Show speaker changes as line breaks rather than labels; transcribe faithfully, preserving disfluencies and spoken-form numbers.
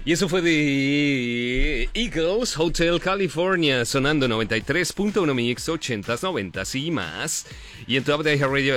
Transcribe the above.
Y eso fue de Eagles, Hotel California, sonando noventa y tres punto uno Mix, ochentas, noventas y más. Y en Top de Radio